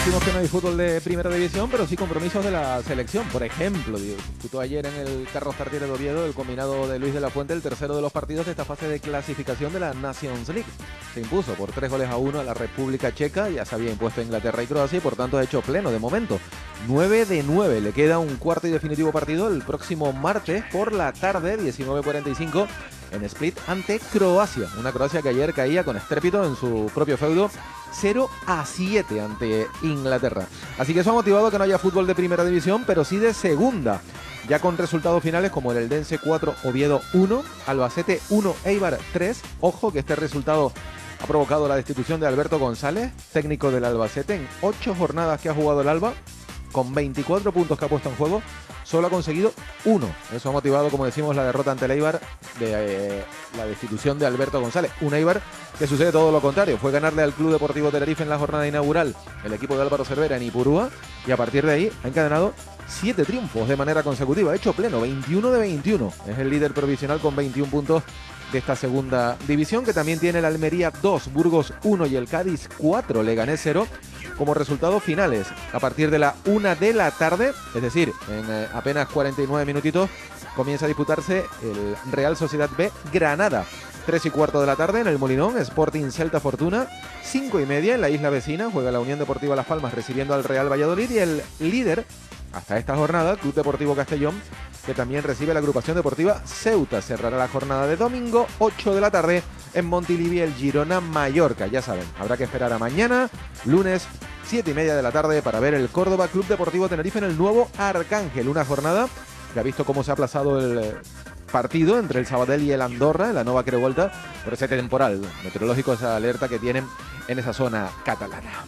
decimos que no hay fútbol de primera división, pero sí compromisos de la selección. Por ejemplo, disputó ayer en el Carlos Tartiere de Oviedo el combinado de Luis de la Fuente, el tercero de los partidos de esta fase de clasificación de la Nations League. Se impuso por 3-1 a la República Checa, ya se había impuesto a Inglaterra y Croacia y por tanto ha hecho pleno de momento. 9-9, le queda un cuarto y definitivo partido el próximo martes por la tarde, 19:45, en Split ante Croacia. Una Croacia que ayer caía con estrépito en su propio feudo 0-7 ante Inglaterra. Así que eso ha motivado que no haya fútbol de primera división, pero sí de segunda. Ya con resultados finales como el Eldense 4, Oviedo 1, Albacete 1, Eibar 3. Ojo que este resultado ha provocado la destitución de Alberto González, técnico del Albacete. En 8 jornadas que ha jugado el Alba, con 24 puntos que ha puesto en juego, solo ha conseguido 1. Eso ha motivado, como decimos, la derrota ante el Eibar, de la destitución de Alberto González. Un Eibar que sucede todo lo contrario. Fue ganarle al Club Deportivo Tenerife en la jornada inaugural el equipo de Álvaro Cervera en Ipurúa, y a partir de ahí ha encadenado 7 triunfos de manera consecutiva. Ha hecho pleno, 21 de 21. Es el líder provisional con 21 puntos de esta segunda división, que también tiene el Almería 2, Burgos 1 y el Cádiz 4, Leganés 0. Como resultados finales, a partir de la 1 de la tarde, es decir, en apenas 49 minutitos, comienza a disputarse el Real Sociedad B Granada. 3:15 de la tarde en el Molinón, Sporting Celta Fortuna. 5:30 en la isla vecina, juega la Unión Deportiva Las Palmas recibiendo al Real Valladolid, y el líder hasta esta jornada, Club Deportivo Castellón, que también recibe la agrupación deportiva Ceuta. Cerrará la jornada de domingo, 8 de la tarde, en Montilivi, el Girona Mallorca. Ya saben, habrá que esperar a mañana, lunes, 7:30 de la tarde, para ver el Córdoba Club Deportivo Tenerife en el nuevo Arcángel. Una jornada que ha visto cómo se ha aplazado el partido entre el Sabadell y el Andorra en la Nova Creu Volta por ese temporal meteorológico, esa alerta que tienen en esa zona catalana.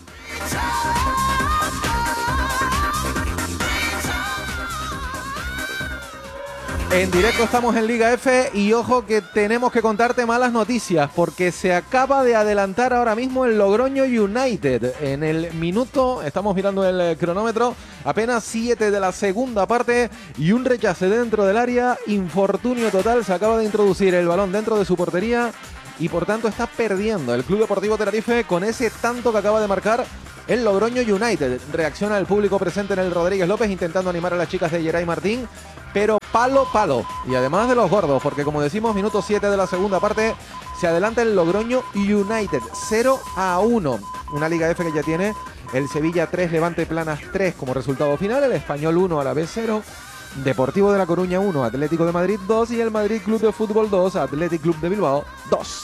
En directo estamos en Liga F y ojo que tenemos que contarte malas noticias, porque se acaba de adelantar ahora mismo el Logroño United. En el minuto, estamos mirando el cronómetro, apenas 7 de la segunda parte, y un rechace dentro del área, infortunio total, se acaba de introducir el balón dentro de su portería y por tanto está perdiendo el Club Deportivo Tenerife con ese tanto que acaba de marcar el Logroño United. Reacciona el público presente en el Rodríguez López intentando animar a las chicas de Geray Martín, pero palo. Y además de los gordos, porque como decimos, minuto 7 de la segunda parte, se adelanta el Logroño United 0-1. Una Liga F que ya tiene el Sevilla 3, Levante Planas 3 como resultado final, el Español 1, Alavés 0, Deportivo de La Coruña 1, Atlético de Madrid 2 y el Madrid Club de Fútbol 2, Athletic Club de Bilbao 2.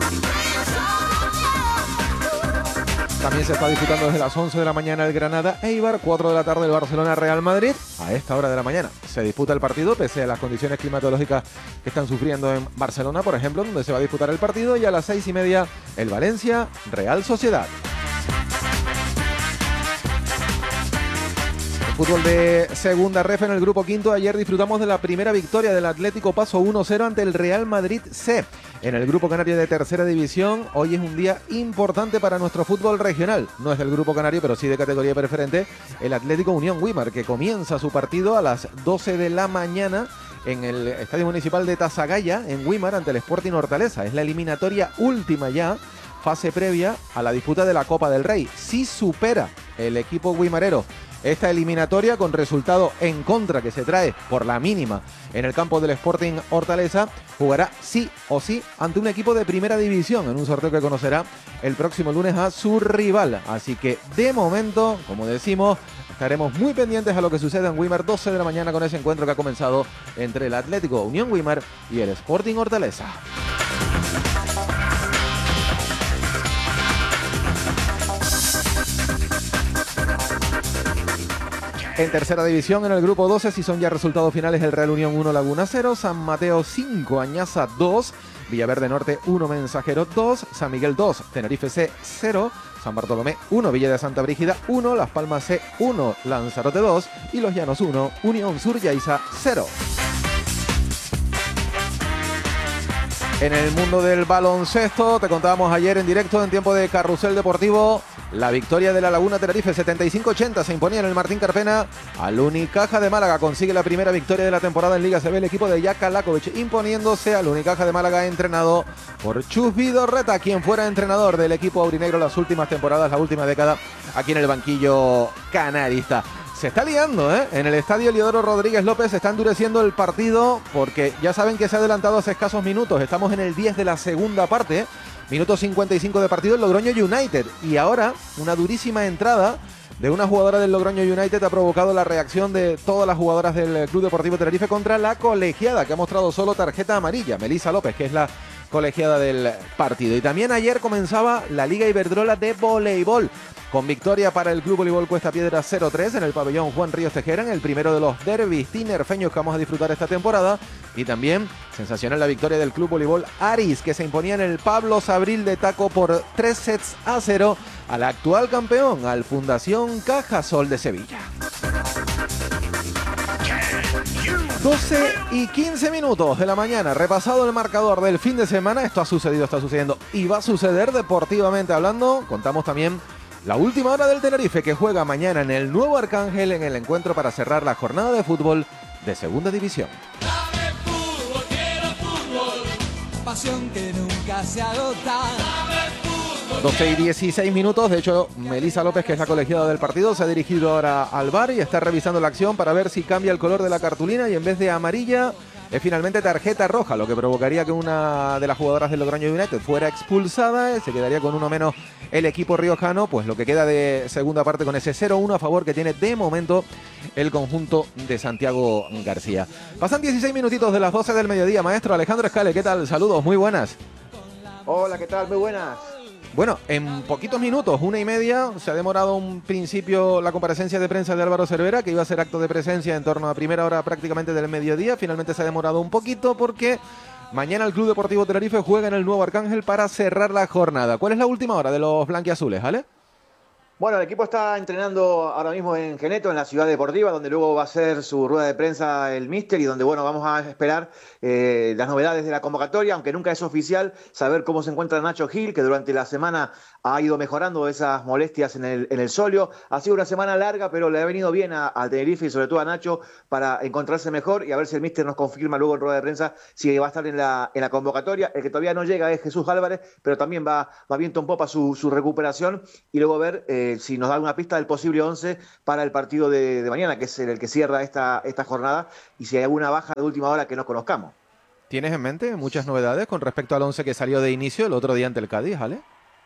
También se está disputando desde las 11 de la mañana el Granada Eibar, 4 de la tarde el Barcelona Real Madrid. A esta hora de la mañana se disputa el partido, pese a las condiciones climatológicas que están sufriendo en Barcelona, por ejemplo, donde se va a disputar el partido, y a las 6:30 el Valencia Real Sociedad. Fútbol de segunda ref en el grupo quinto. Ayer disfrutamos de la primera victoria del Atlético Paso 1-0 ante el Real Madrid C. En el grupo canario de tercera división, hoy es un día importante para nuestro fútbol regional. No es del grupo canario, pero sí de categoría preferente. El Atlético Unión Güímar, que comienza su partido a las 12 de la mañana en el Estadio Municipal de Tasagaya, en Güímar, ante el Sporting Hortaleza. Es la eliminatoria última ya, fase previa a la disputa de la Copa del Rey. Si supera el equipo guimarero esta eliminatoria con resultado en contra que se trae por la mínima en el campo del Sporting Hortaleza, jugará sí o sí ante un equipo de primera división en un sorteo que conocerá el próximo lunes a su rival. Así que de momento, como decimos, estaremos muy pendientes a lo que suceda en Güímar, 12 de la mañana, con ese encuentro que ha comenzado entre el Atlético Unión Güímar y el Sporting Hortaleza. En tercera división, en el grupo 12, si son ya resultados finales, el Real Unión 1, Laguna 0, San Mateo 5, Añaza 2, Villaverde Norte 1, Mensajero 2, San Miguel 2, Tenerife C 0, San Bartolomé 1, Villa de Santa Brígida 1, Las Palmas C 1, Lanzarote 2 y Los Llanos 1, Unión Sur Yaiza 0. En el mundo del baloncesto, te contábamos ayer en directo en tiempo de Carrusel Deportivo la victoria de la Laguna Tenerife 75-80 se imponía en el Martín Carpena al Unicaja de Málaga. Consigue la primera victoria de la temporada en Liga CB el equipo de Jaka Lakovic, imponiéndose al Unicaja de Málaga entrenado por Chus Vidorreta, quien fuera entrenador del equipo aurinegro las últimas temporadas, la última década aquí en el banquillo canarista. Se está liando, ¿eh? En el estadio Eliodoro Rodríguez López se está endureciendo el partido porque ya saben que se ha adelantado hace escasos minutos. Estamos en el 10 de la segunda parte. Minuto 55 de partido el Logroño United. Y ahora una durísima entrada de una jugadora del Logroño United ha provocado la reacción de todas las jugadoras del Club Deportivo Tenerife contra la colegiada, que ha mostrado solo tarjeta amarilla, Melissa López, que es la colegiada del partido. Y también ayer comenzaba la Liga Iberdrola de voleibol, con victoria para el Club Voleibol Cuesta Piedra 0-3 en el pabellón Juan Ríos Tejera, en el primero de los derbis tinerfeños que vamos a disfrutar esta temporada. Y también sensacional la victoria del Club Voleibol Aris, que se imponía en el Pablo Sabril de Taco por 3-0 al actual campeón, al Fundación Cajasol de Sevilla. 12 y 15 minutos de la mañana, repasado el marcador del fin de semana. Esto ha sucedido, está sucediendo y va a suceder deportivamente hablando. Contamos también la última hora del Tenerife, que juega mañana en el Nuevo Arcángel en el encuentro para cerrar la jornada de fútbol de Segunda División. Dame fútbol, quiero fútbol, pasión que nunca se agota. 12 y 16 minutos, de hecho Melissa López, que es la colegiada del partido, se ha dirigido ahora al VAR y está revisando la acción para ver si cambia el color de la cartulina y en vez de amarilla es finalmente tarjeta roja, lo que provocaría que una de las jugadoras del Logroño United fuera expulsada. Se quedaría con uno menos el equipo riojano, pues lo que queda de segunda parte con ese 0-1 a favor que tiene de momento el conjunto de Santiago García. Pasan 16 minutitos de las 12 del mediodía. Maestro Alejandro Escale, ¿qué tal? Saludos, muy buenas. Hola, ¿qué tal? Muy buenas. Bueno, en poquitos minutos, 1:30, se ha demorado un principio la comparecencia de prensa de Álvaro Cervera, que iba a ser acto de presencia en torno a primera hora prácticamente del mediodía. Finalmente se ha demorado un poquito porque mañana el Club Deportivo Tenerife juega en el Nuevo Arcángel para cerrar la jornada. ¿Cuál es la última hora de los blanquiazules, ¿vale? Bueno, el equipo está entrenando ahora mismo en Geneto, en la ciudad deportiva, donde luego va a hacer su rueda de prensa el míster y donde, bueno, vamos a esperar las novedades de la convocatoria, aunque nunca es oficial, saber cómo se encuentra Nacho Gil, que durante la semana ha ido mejorando esas molestias en el solio. Ha sido una semana larga, pero le ha venido bien al Tenerife y sobre todo a Nacho para encontrarse mejor y a ver si el míster nos confirma luego en rueda de prensa si va a estar en la convocatoria. El que todavía no llega es Jesús Álvarez, pero también va viento en popa su recuperación y luego ver si nos da alguna pista del posible 11 para el partido de mañana, que es el que cierra esta jornada, y si hay alguna baja de última hora que no conozcamos. ¿Tienes en mente muchas novedades con respecto al 11 que salió de inicio el otro día ante el Cádiz, ¿vale?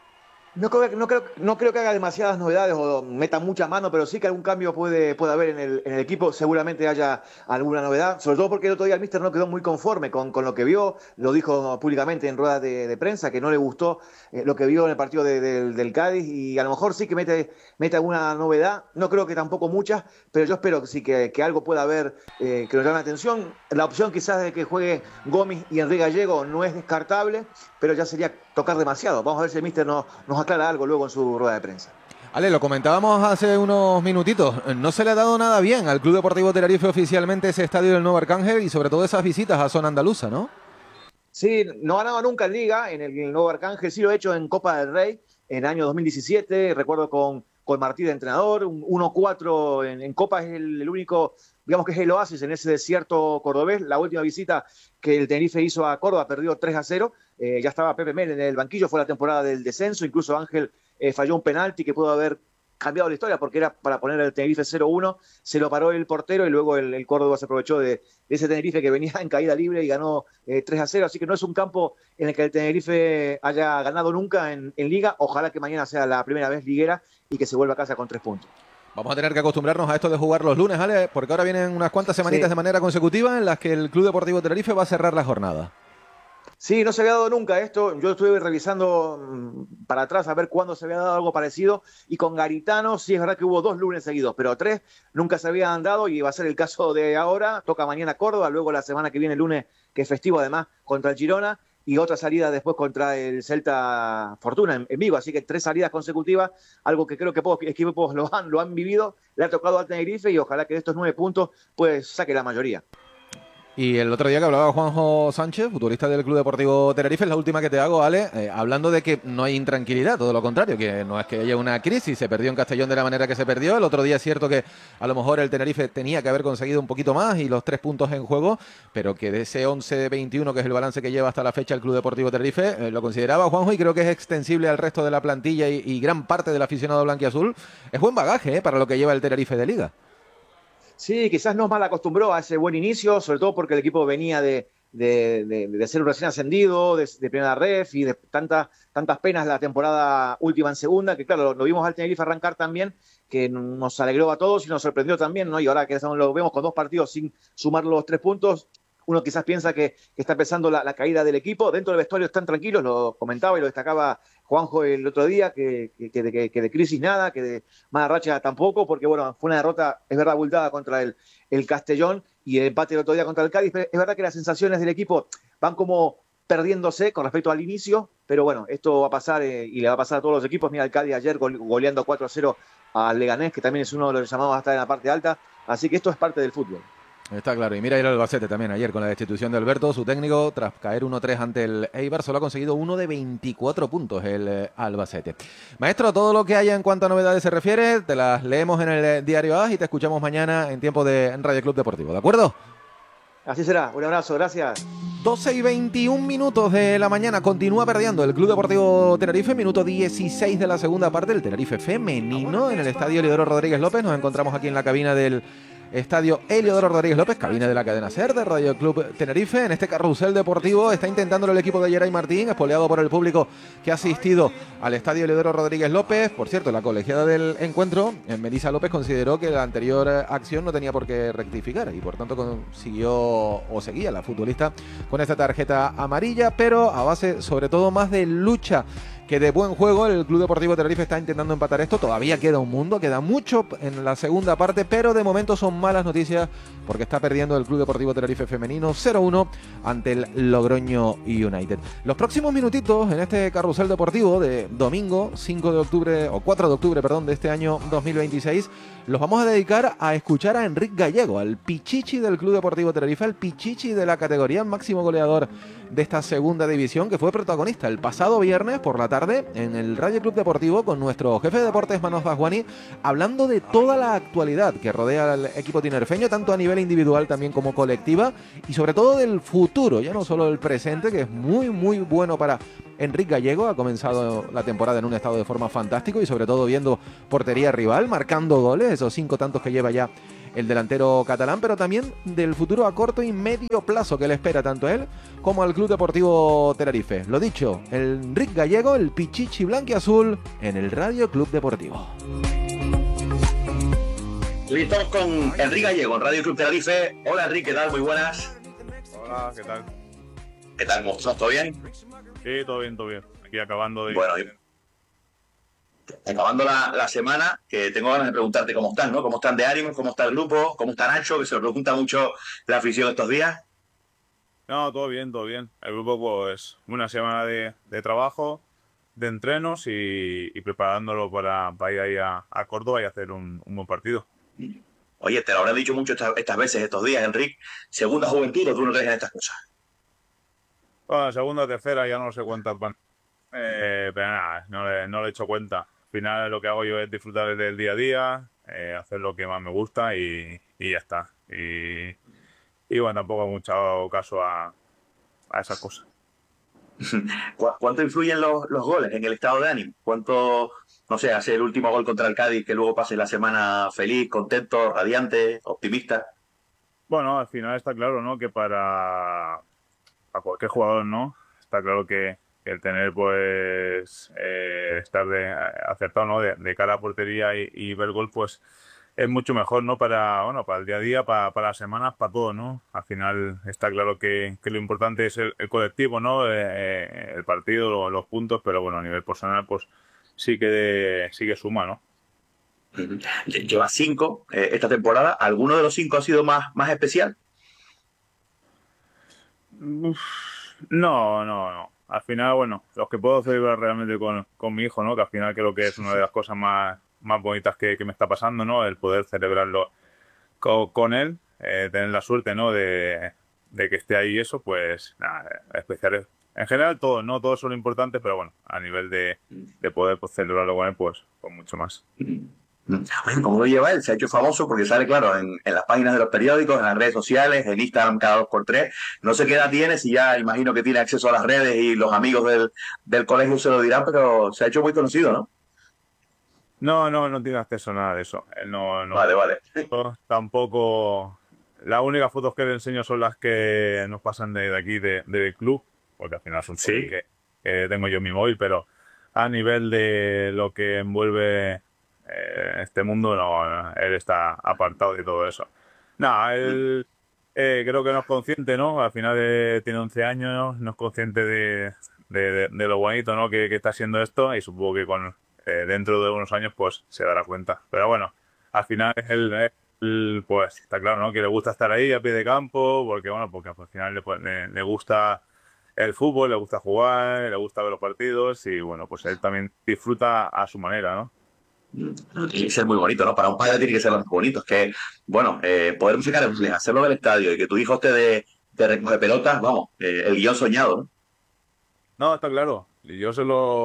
No creo que haga demasiadas novedades o meta mucha mano, pero sí que algún cambio puede haber en el equipo. Seguramente haya alguna novedad, sobre todo porque el otro día el míster no quedó muy conforme con lo que vio. Lo dijo públicamente en ruedas de prensa, que no le gustó lo que vio en el partido del Cádiz, y a lo mejor sí que mete alguna novedad. No creo que tampoco muchas, pero yo espero que sí que algo pueda haber que nos llame la atención. La opción quizás de que juegue Gómez y Enrique Gallego no es descartable, pero ya sería tocar demasiado. Vamos a ver si el míster nos aclara algo luego en su rueda de prensa. Ale, lo comentábamos hace unos minutitos. No se le ha dado nada bien al Club Deportivo Tenerife oficialmente ese estadio del Nuevo Arcángel y sobre todo esas visitas a zona andaluza, ¿no? Sí, no ha ganado nunca en Liga, en el Nuevo Arcángel. Sí lo he hecho en Copa del Rey en el año 2017. Recuerdo con Martí de entrenador. Un 1-4 en Copa es el único, digamos que es el oasis en ese desierto cordobés. La última visita que el Tenerife hizo a Córdoba perdió 3-0. Ya estaba Pepe Mel en el banquillo, fue la temporada del descenso. Incluso Ángel falló un penalti que pudo haber cambiado la historia porque era para poner el Tenerife 0-1, se lo paró el portero y luego el Córdoba se aprovechó de ese Tenerife que venía en caída libre y ganó 3-0, así que no es un campo en el que el Tenerife haya ganado nunca en Liga. Ojalá que mañana sea la primera vez liguera y que se vuelva a casa con 3 puntos. Vamos a tener que acostumbrarnos a esto de jugar los lunes, ¿vale? Porque ahora vienen unas cuantas semanitas de manera consecutiva en las que el Club Deportivo Tenerife va a cerrar la jornada. Sí, no se había dado nunca esto. Yo estuve revisando para atrás a ver cuándo se había dado algo parecido, y con Garitano sí es verdad que hubo 2 lunes seguidos, pero 3 nunca se habían dado y va a ser el caso de ahora. Toca mañana Córdoba, luego la semana que viene el lunes, que es festivo además, contra el Girona, y otra salida después contra el Celta Fortuna en Vigo. Así que 3 salidas consecutivas, algo que creo que pocos equipos lo han vivido. Le ha tocado al Tenerife y ojalá que de estos 9 puntos pues saque la mayoría. Y el otro día que hablaba Juanjo Sánchez, futbolista del Club Deportivo Tenerife, es la última que te hago, Ale, hablando de que no hay intranquilidad, todo lo contrario, que no es que haya una crisis, se perdió en Castellón de la manera que se perdió. El otro día es cierto que a lo mejor el Tenerife tenía que haber conseguido un poquito más y los 3 puntos en juego, pero que de ese 11-21, que es el balance que lleva hasta la fecha el Club Deportivo Tenerife, lo consideraba Juanjo y creo que es extensible al resto de la plantilla y gran parte del aficionado blanquiazul. Es buen bagaje para lo que lleva el Tenerife de Liga. Sí, quizás nos mal acostumbró a ese buen inicio, sobre todo porque el equipo venía de ser un recién ascendido, de primera ref y de tantas penas la temporada última en segunda, que claro, lo vimos al Tenerife arrancar también, que nos alegró a todos y nos sorprendió también, ¿no? Y ahora que lo vemos con 2 partidos sin sumar los 3 puntos, uno quizás piensa que está empezando la caída del equipo. Dentro del vestuario están tranquilos, lo comentaba y lo destacaba Juanjo el otro día, que de crisis nada, que de mala racha tampoco, porque bueno, fue una derrota, es verdad, abultada contra el Castellón y el empate el otro día contra el Cádiz. Pero es verdad que las sensaciones del equipo van como perdiéndose con respecto al inicio, pero bueno, esto va a pasar y le va a pasar a todos los equipos. Mira, el Cádiz ayer goleando 4-0 al Leganés, que también es uno de los llamados a estar en la parte alta, así que esto es parte del fútbol. Está claro, y mira el Albacete también ayer con la destitución de Alberto, su técnico, tras caer 1-3 ante el Eibar, solo ha conseguido 1 de 24 puntos el Albacete. Maestro, todo lo que haya en cuanto a novedades se refiere, te las leemos en el diario AS y te escuchamos mañana en tiempo de Radio Club Deportivo, ¿de acuerdo? Así será, un abrazo, gracias. 12:21 de la mañana, continúa perdiendo el Club Deportivo Tenerife, minuto 16 de la segunda parte, el Tenerife femenino en el estadio Eliodoro Rodríguez López. Nos encontramos aquí en la cabina del estadio Eliodoro Rodríguez López, cabina de la cadena SER de Radio Club Tenerife. En este carrusel deportivo está intentándolo el equipo de Geray Martín, espoleado por el público que ha asistido al estadio Eliodoro Rodríguez López. Por cierto, la colegiada del encuentro, Melissa López, consideró que la anterior acción no tenía por qué rectificar y por tanto seguía la futbolista con esta tarjeta amarilla, pero a base sobre todo más de lucha que de buen juego. El Club Deportivo Tenerife está intentando empatar esto, todavía queda un mundo, queda mucho en la segunda parte, pero de momento son malas noticias porque está perdiendo el Club Deportivo Tenerife femenino 0-1 ante el Logroño United. Los próximos minutitos en este carrusel deportivo de domingo 5 de octubre o 4 de octubre, perdón, de este año 2026, los vamos a dedicar a escuchar a Enric Gallego, al pichichi del Club Deportivo Tenerife, el pichichi de la categoría, máximo goleador de esta segunda división, que fue protagonista el pasado viernes por la tarde en el Radio Club Deportivo con nuestro jefe de deportes Manos Basguani, hablando de toda la actualidad que rodea al equipo tinerfeño, tanto a nivel individual también como colectiva, y sobre todo del futuro, ya no solo del presente, que es muy muy bueno para Enric Gallego. Ha comenzado la temporada en un estado de forma fantástico y sobre todo viendo portería rival, marcando goles, esos 5 tantos que lleva ya el delantero catalán, pero también del futuro a corto y medio plazo que le espera tanto a él como al Club Deportivo Tenerife. Lo dicho, el Enric Gallego, el pichichi blanquiazul en el Radio Club Deportivo. Hoy estamos con Enric Gallego en Radio Club Tenerife. Hola Enric, ¿qué tal? Muy buenas. Hola, ¿qué tal? ¿Qué tal? ¿Cómo estás? ¿Todo bien? Sí, todo bien, todo bien. Aquí acabando de... Bueno, acabando la semana, que tengo ganas de preguntarte cómo están, ¿no? ¿Cómo están de ánimo? ¿Cómo está el grupo? ¿Cómo está Nacho? Que se lo pregunta mucho la afición estos días. No, todo bien, todo bien. El grupo, pues, una semana de trabajo, de entrenos y preparándolo para ir ahí a Córdoba y hacer un buen partido. Oye, te lo habrán dicho mucho estas veces, estos días, Enric. Segunda juventud, ¿o tú no crees en estas cosas? Bueno, segunda o tercera, ya no sé cuántas van. Pero nada, no le he hecho cuenta. Al final lo que hago yo es disfrutar del día a día, hacer lo que más me gusta y ya está. Y bueno, tampoco he mucho caso a esas cosas. ¿Cuánto influyen los goles en el estado de ánimo? ¿Cuánto, no sé, hace el último gol contra el Cádiz que luego pase la semana feliz, contento, radiante, optimista? Bueno, al final está claro, ¿no? Que para cualquier jugador, ¿no? Está claro que el tener, pues, estar acertado, ¿no? De cara a portería y ver gol, pues, es mucho mejor, ¿no? Para el día a día, para las semanas, para todo, ¿no? Al final está claro que lo importante es el colectivo, ¿no? El partido, los puntos, pero bueno, a nivel personal, pues, sí que suma, ¿no? Lleva 5 esta temporada. ¿Alguno de los 5 ha sido más especial? No. Al final, bueno, los que puedo celebrar realmente con mi hijo, ¿no? Que al final creo que es una de las cosas más bonitas que me está pasando, ¿no? El poder celebrarlo con él, tener la suerte, ¿no? De de que esté ahí eso, pues nada, especiales. En general todos, no todos son importantes, pero bueno, a nivel de poder pues, celebrarlo con él, pues mucho más. Oye, ¿cómo lo lleva él? Se ha hecho famoso porque sale, claro, en las páginas de los periódicos, en las redes sociales, en Instagram cada 2x3. No sé qué edad tiene, si ya imagino que tiene acceso a las redes y los amigos del colegio se lo dirán, pero se ha hecho muy conocido, ¿no? No tiene acceso a nada de eso. Él no Vale, vale. tampoco. Las únicas fotos que le enseño son las que nos pasan de aquí, del club, porque al final son fotos Sí. que tengo yo en mi móvil, pero a nivel de lo que envuelve este mundo, no, él está apartado de todo eso. Nada, él creo que no es consciente, ¿no? Al final tiene 11 años, no es consciente de lo bonito, ¿no? Que está haciendo esto y supongo que dentro de unos años pues se dará cuenta. Pero bueno, al final él, pues está claro, ¿no? Que le gusta estar ahí a pie de campo, porque bueno, porque al final le gusta el fútbol, le gusta jugar, le gusta ver los partidos y bueno, pues él también disfruta a su manera, ¿no? Tiene que ser muy bonito, ¿no? Para un padre tiene que ser lo más bonito. Es que, bueno, poder sacar hacerlo del estadio y que tu hijo esté de recoge pelotas, vamos, el guión soñado, ¿no? No, está claro. Y yo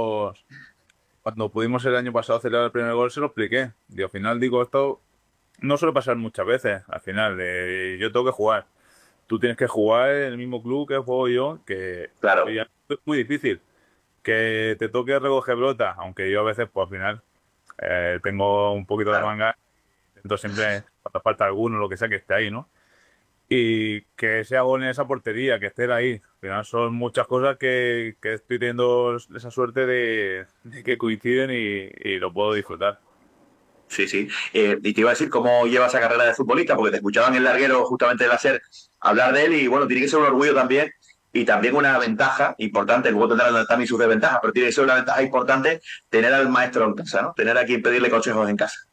cuando pudimos el año pasado celebrar el primer gol, se lo expliqué. Y al final digo, esto no suele pasar muchas veces. Al final, yo tengo que jugar. Tú tienes que jugar en el mismo club que juego yo, que Claro. ya es muy difícil. Que te toque recoger pelota, aunque yo a veces, pues al final, tengo un poquito de Claro. manga, intento siempre, cuando falta alguno, lo que sea, que esté ahí, ¿no? Y que sea gol en esa portería, que esté ahí. Al final son muchas cosas que estoy teniendo esa suerte de que coinciden y lo puedo disfrutar. Sí, sí. Y te iba a decir cómo lleva esa carrera de futbolista, porque te escuchaban en el larguero justamente de la SER hablar de él y bueno, tiene que ser un orgullo también y también una ventaja importante, luego tendrá también sus desventajas, pero tiene que ser una ventaja importante tener al maestro en casa, ¿no? Tener a quien pedirle consejos en casa.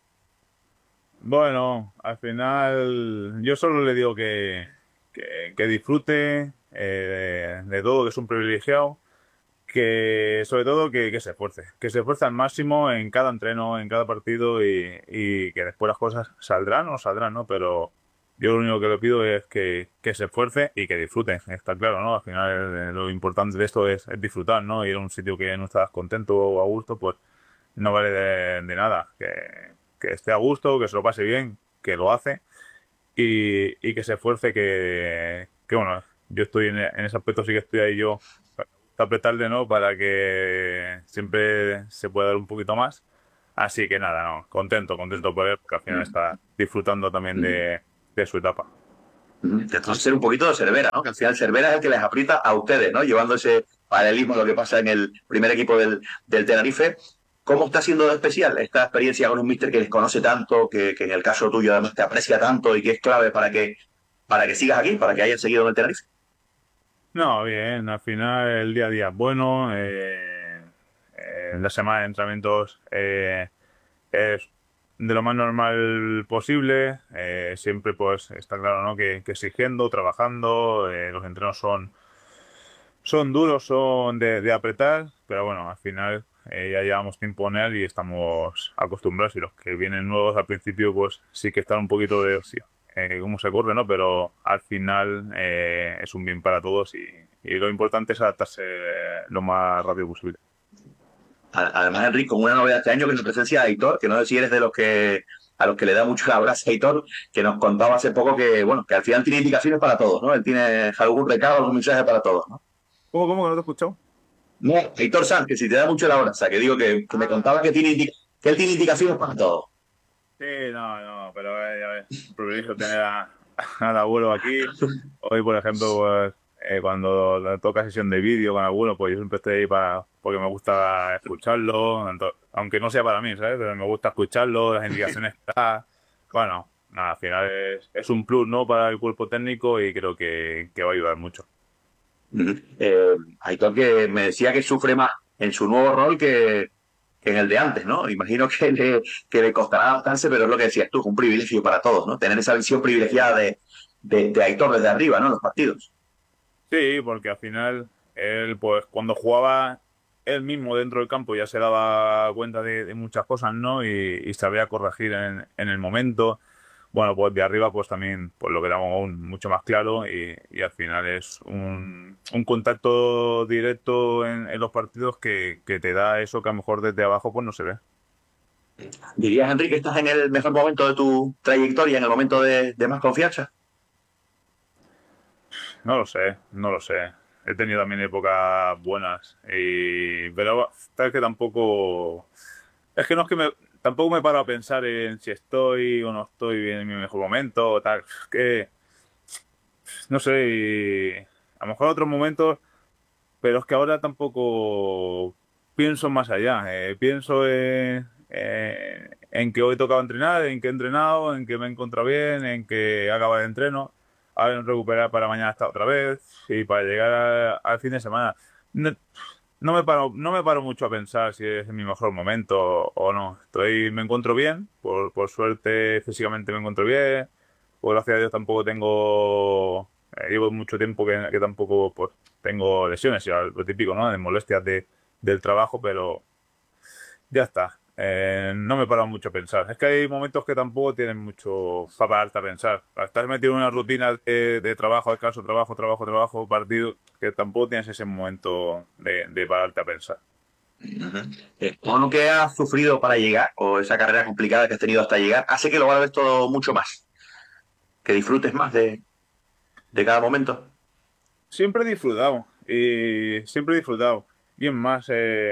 Bueno, al final yo solo le digo que disfrute de todo, que es un privilegiado, que sobre todo que se esfuerce al máximo en cada entreno, en cada partido y que después las cosas saldrán o no saldrán, ¿no? Pero yo lo único que le pido es que se esfuerce y que disfrute, está claro, ¿no? Al final lo importante de esto es disfrutar, ¿no? Ir a un sitio que no estás contento o a gusto, pues no vale de nada. Que esté a gusto, que se lo pase bien, que lo hace y que se esfuerce, que bueno, yo estoy en ese aspecto, sí que estoy ahí yo apretarle, ¿no? Para que siempre se pueda dar un poquito más. Así que nada, no, contento por él, porque al final está disfrutando también de su etapa. Entonces ser un poquito de Cervera, ¿no? Que al final Cervera es el que les aprieta a ustedes, ¿no? Llevando ese paralelismo a lo que pasa en el primer equipo del Tenerife. ¿Cómo está siendo de especial esta experiencia con un míster que les conoce tanto, que en el caso tuyo además te aprecia tanto y que es clave para que sigas aquí, para que hayas seguido en el Tenerife? No, bien, al final el día a día es bueno, la semana de entrenamientos es de lo más normal posible, siempre pues está claro, ¿no? Que exigiendo, trabajando, los entrenos son duros, son de apretar, pero bueno, al final ya llevamos tiempo en él y estamos acostumbrados y los que vienen nuevos al principio pues sí que están un poquito de hostia, cómo se corre, ¿no? Pero al final es un bien para todos y lo importante es adaptarse lo más rápido posible. Además, Enrique, con una novedad este año que es la presencia de Aitor, que no sé si eres de los que a los que le da mucho la brasa a Aitor, que nos contaba hace poco que, bueno, que al final tiene indicaciones para todos, ¿no? Él tiene algún recado, algún mensaje para todos, ¿no? ¿Cómo que no te he escuchado? No, Aitor Sanz, que si te da mucho la brasa, que digo que me contaba que que él tiene indicaciones para todos. Sí, no, pero ya ves, un privilegio tener al abuelo aquí. Hoy, por ejemplo, pues, cuando le toca sesión de vídeo con abuelo, pues yo siempre estoy ahí porque me gusta escucharlo, aunque no sea para mí, ¿sabes? Pero me gusta escucharlo, las indicaciones que da. Bueno, nada, al final es un plus, ¿no? Para el cuerpo técnico y creo que va a ayudar mucho. Aitor que me decía que sufre más en su nuevo rol que en el de antes, ¿no? Imagino que le costará adaptarse, pero es lo que decías tú, es un privilegio para todos, ¿no? Tener esa visión privilegiada de Aitor desde arriba, ¿no? En los partidos. Sí, porque al final él, pues cuando jugaba él mismo dentro del campo ya se daba cuenta de muchas cosas, ¿no? Y sabía corregir en el momento. bueno, pues de arriba pues también pues lo quedamos aún mucho más claro y al final es un contacto directo en los partidos que te da eso que a lo mejor desde abajo pues no se ve. ¿Dirías, Enrique, que estás en el mejor momento de tu trayectoria, en el momento de más confianza? No lo sé, no lo sé. He tenido también épocas buenas, pero tal que tampoco... Es que no es que tampoco me paro a pensar en si estoy o no estoy bien en mi mejor momento o tal. Es que, no sé, a lo mejor otros momentos, pero es que ahora tampoco pienso más allá. Pienso en que hoy tocaba entrenar, en que he entrenado, en que me he encontrado bien, en que acaba de entreno, ahora en recuperar para mañana estar otra vez y para llegar al fin de semana. No, no me paro mucho a pensar si es mi mejor momento o no. Me encuentro bien, por suerte físicamente me encuentro bien, pues gracias a Dios tampoco tengo, llevo mucho tiempo que tampoco pues tengo lesiones, ya lo típico, ¿no? De molestias del trabajo, pero ya está. No me paro mucho a pensar. Es que hay momentos que tampoco tienen mucho para pararte a pensar. Estás metido en una rutina de trabajo, descanso, trabajo, partido, que tampoco tienes ese momento de pararte a pensar. Todo lo que has sufrido para llegar, o esa carrera complicada que has tenido hasta llegar, hace que lo valores todo mucho más, que disfrutes más de cada momento. Siempre he disfrutado. Y siempre he disfrutado. Y es más,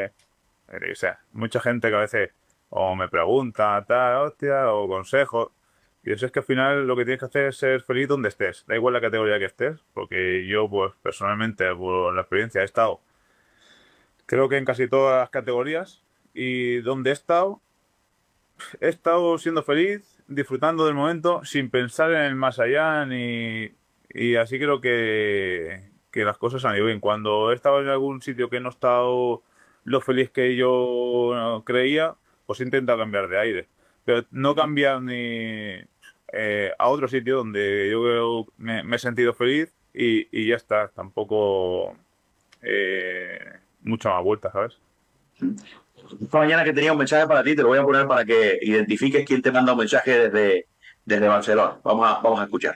o sea, mucha gente que a veces o me pregunta, tal, hostia, o consejos. Y eso es que al final lo que tienes que hacer es ser feliz donde estés. Da igual la categoría que estés, porque yo, pues, personalmente, por la experiencia, he estado, creo que en casi todas las categorías. Y donde he estado siendo feliz, disfrutando del momento, sin pensar en el más allá, y así creo que las cosas han ido bien. Cuando he estado en algún sitio que no he estado lo feliz que yo creía, pues he intentado cambiar de aire. Pero no cambiar ni a otro sitio donde yo me he sentido feliz y ya está. Tampoco mucha más vuelta, ¿sabes? Esta mañana que tenía un mensaje para ti, te lo voy a poner para que identifiques quién te manda un mensaje desde Barcelona. Vamos a escuchar.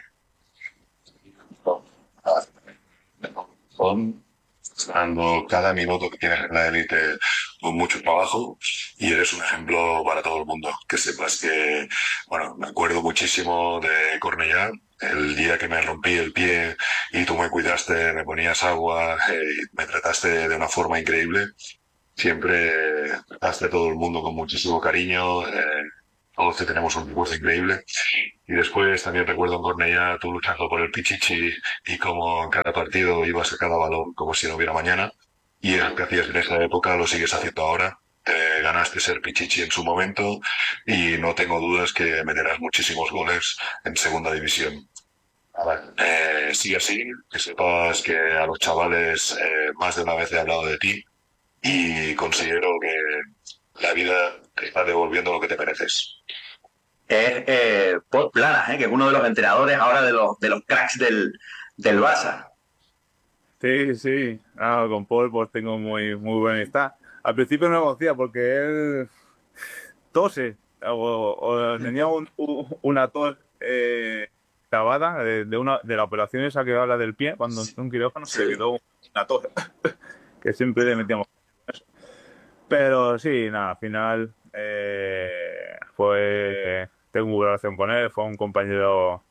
Dando cada minuto que tienes en la élite con mucho trabajo y eres un ejemplo para todo el mundo. Que sepas que, bueno, me acuerdo muchísimo de Cornellá, el día que me rompí el pie y tú me cuidaste, me ponías agua, me trataste de una forma increíble. Siempre trataste a todo el mundo con muchísimo cariño. Todos te tenemos un recuerdo increíble. Y después también recuerdo en Cornellá tú luchando por el Pichichi y cómo en cada partido ibas a cada balón como si no hubiera mañana. Y el que hacías en esa época lo sigues haciendo ahora. Ganaste ser Pichichi en su momento y no tengo dudas que meterás muchísimos goles en segunda división. Sigue así, que sepas que a los chavales más de una vez he hablado de ti y considero que la vida te está devolviendo lo que te mereces. Es Pol Planas, que es uno de los entrenadores ahora de los cracks del Barça. Sí, sí. Con Paul pues tengo muy buena amistad. Al principio no lo conocía porque él tose o tenía una tos grabada de la operación esa que habla del pie, cuando en un quirófano se le quedó una tos que siempre le metíamos. Pero sí, nada, al final tengo una relación con él, fue un compañero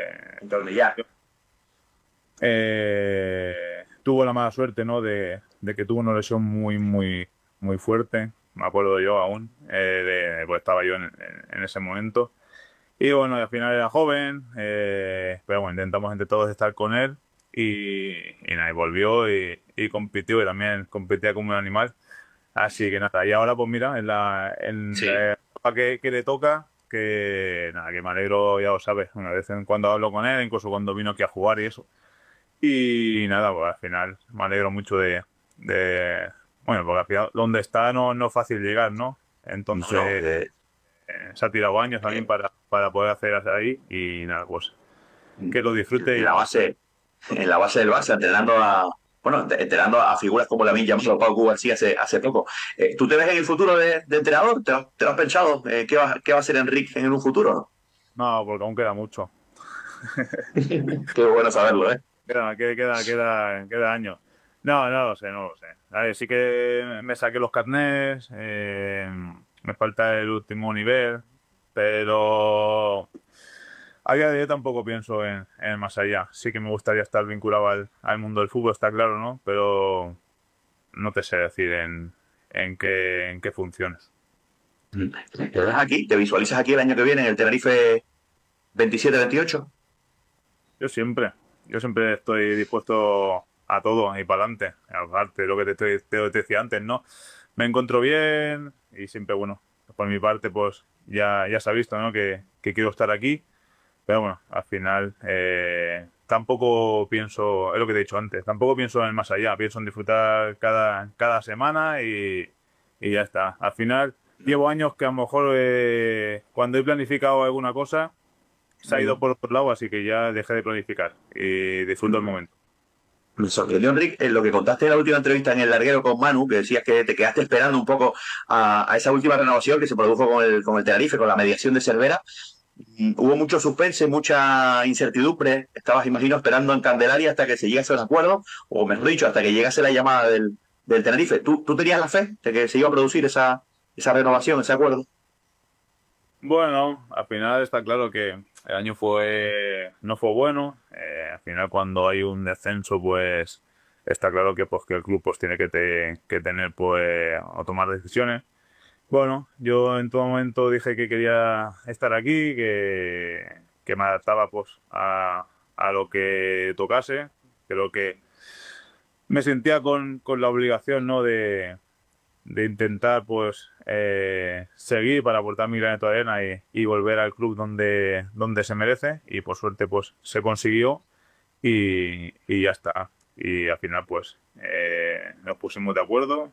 tuvo la mala suerte, ¿no? de que tuvo una lesión muy fuerte, me acuerdo yo aún, pues estaba yo en ese momento. Y bueno, al final era joven, pero bueno, intentamos entre todos estar con él y nada, y volvió y compitió, y también competía como un animal. Así que nada, y ahora pues mira, la etapa que le toca, que nada, que me alegro, ya lo sabes, una vez en cuando hablo con él, incluso cuando vino aquí a jugar y eso. Y nada, pues al final me alegro mucho bueno, porque al final donde está no es fácil llegar, ¿no? Entonces se ha tirado años también para poder hacer ahí y nada, pues que lo disfrute. En la base del Barça, entrenando a figuras como la misma llamado Pau García hace poco. ¿Tú te ves en el futuro de entrenador? ¿Te lo has pensado? ¿Qué va a ser Enrique en un futuro? No, porque aún queda mucho. Qué bueno saberlo, ¿eh? Queda años. No lo sé, no lo sé. A ver, sí que me saqué los carnés, me falta el último nivel, pero a día de hoy tampoco pienso en más allá. Sí que me gustaría estar vinculado al mundo del fútbol, está claro, ¿no? Pero no te sé decir en qué funciones. ¿Te ves aquí? ¿Te visualizas aquí el año que viene en el Tenerife 27-28? Yo siempre estoy dispuesto a todo y para adelante. Aparte, lo que te decía antes, ¿no? Me encuentro bien y siempre, bueno, por mi parte, pues ya se ha visto, ¿no? Que quiero estar aquí. Pero bueno, al final tampoco pienso, es lo que te he dicho antes, tampoco pienso en el más allá, pienso en disfrutar cada semana y ya está. Al final llevo años que a lo mejor cuando he planificado alguna cosa se ha ido por otro lado, así que ya dejé de planificar y disfruto el momento. Me sorprendió, Enrique, en lo que contaste en la última entrevista en el larguero con Manu, que decías que te quedaste esperando un poco a esa última renovación que se produjo con el Tenerife, con la mediación de Cervera. Hubo mucho suspense, mucha incertidumbre. Estabas, imagino, esperando en Candelaria hasta que se llegase a un acuerdo, o mejor dicho, hasta que llegase la llamada del Tenerife. ¿Tú tenías la fe de que se iba a producir esa renovación, ese acuerdo? Bueno, al final está claro que el año no fue bueno. Al final cuando hay un descenso, pues está claro que el club pues tiene que tener pues o tomar decisiones. Bueno, yo en todo momento dije que quería estar aquí, que me adaptaba pues a lo que tocase. Creo que me sentía con la obligación, ¿no? de intentar pues seguir para aportar mi granito de arena y volver al club donde se merece y por suerte pues se consiguió y ya está. Y al final pues nos pusimos de acuerdo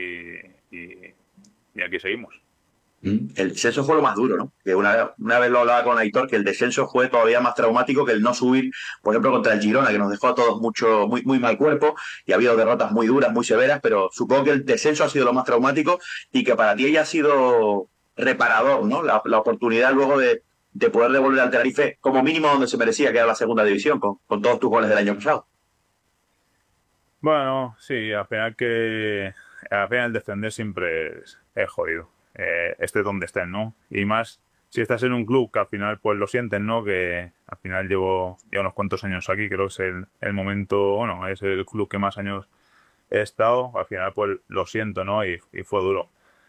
y aquí seguimos. El descenso fue lo más duro, ¿no? Que una vez lo hablaba con Aitor, que el descenso fue todavía más traumático que el no subir, por ejemplo, contra el Girona, que nos dejó a todos muy mal cuerpo, y ha habido derrotas muy duras, muy severas, pero supongo que el descenso ha sido lo más traumático y que para ti haya sido reparador, ¿no? La oportunidad luego de poder devolver al Tenerife como mínimo donde se merecía, que era la segunda división, con todos tus goles del año pasado. Bueno, sí, al final el defender siempre es jodido. Estés donde estés, ¿no? Y más si estás en un club que al final pues lo sientes, ¿no? Que al final llevo ya unos cuantos años aquí, creo que es el momento, bueno, es el club que más años he estado, al final pues lo siento, ¿no? Y fue duro.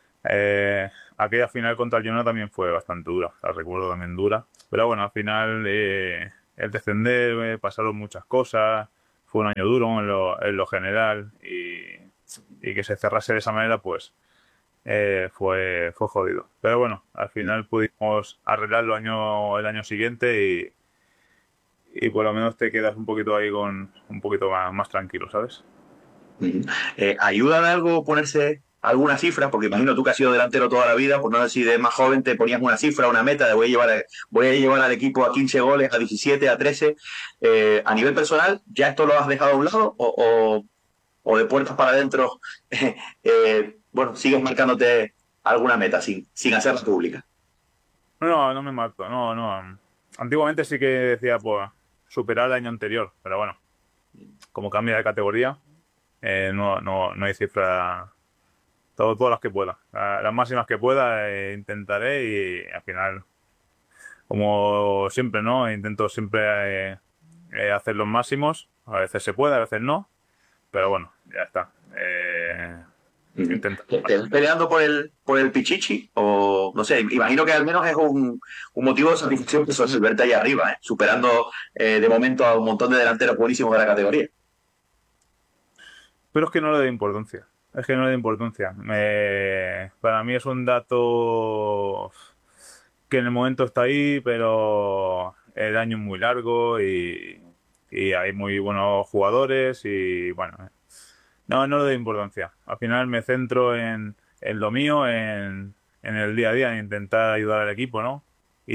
Aquella final contra el Girona también fue bastante dura, la recuerdo también dura. Pero bueno, al final el descender, pasaron muchas cosas, fue un año duro en lo general y que se cerrase de esa manera, pues fue jodido. Pero bueno, al final pudimos arreglarlo el año siguiente y por lo menos te quedas un poquito ahí con un poquito más tranquilo, ¿sabes? ¿Ayuda en algo ponerse alguna cifra? Porque imagino tú que has sido delantero toda la vida, pues no sé si de más joven te ponías una cifra, una meta de voy a llevar al equipo a 15 goles, a 17, a 13. A nivel personal, ¿ya esto lo has dejado a un lado o de puertas para adentro, bueno, sigues marcándote alguna meta sin hacerla pública? No me mato, no. Antiguamente sí que decía, pues, superar el año anterior, pero bueno, como cambia de categoría, no hay cifra, todas las que pueda, las máximas que pueda, intentaré y al final, como siempre, ¿no? Intento siempre hacer los máximos, a veces se puede, a veces no, pero bueno, ya está. Intento. ¿Te estás peleando por el Pichichi? O no sé, imagino que al menos es un motivo de satisfacción que el verte ahí arriba, superando de momento a un montón de delanteros buenísimos de la categoría. Pero es que no le doy importancia. Es que no le doy importancia. Para mí es un dato que en el momento está ahí, pero el año es muy largo y hay muy buenos jugadores y bueno, no le doy importancia. Al final me centro en lo mío, en el día a día, en intentar ayudar al equipo, ¿no?